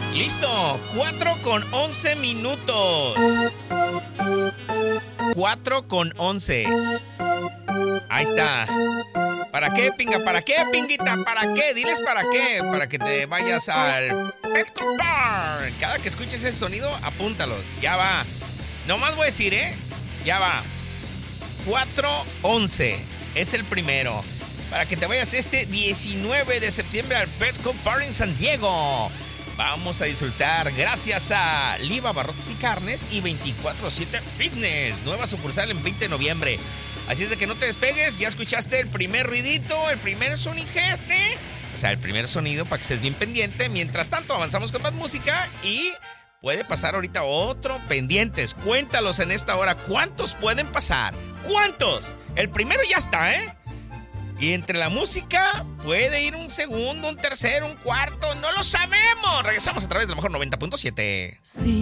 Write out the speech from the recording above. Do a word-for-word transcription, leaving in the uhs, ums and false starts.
Listo, cuatro con once minutos. cuatro con once. Ahí está. ¿Para qué, pinga? ¿Para qué, pinguita? ¿Para qué? Diles para qué. Para que te vayas al Petco Bar. Cada que escuches ese sonido, apúntalos. Ya va. No más voy a decir, ¿eh? Ya va. cuatro once es el primero. Para que te vayas este diecinueve de septiembre al Petco Bar en San Diego. Vamos a disfrutar gracias a Liva Barrotes y Carnes y veinticuatro siete Fitness. Nueva sucursal en veinte de noviembre. Así es de que no te despegues. Ya escuchaste el primer ruidito, el primer sonijeste. O sea, el primer sonido para que estés bien pendiente. Mientras tanto, avanzamos con más música y puede pasar ahorita otro pendientes. Cuéntalos en esta hora. ¿Cuántos pueden pasar? ¿Cuántos? El primero ya está, ¿eh? Y entre la música puede ir un segundo, un tercero, un cuarto. ¡No lo sabemos! Regresamos a través de la mejor noventa punto siete. Sí.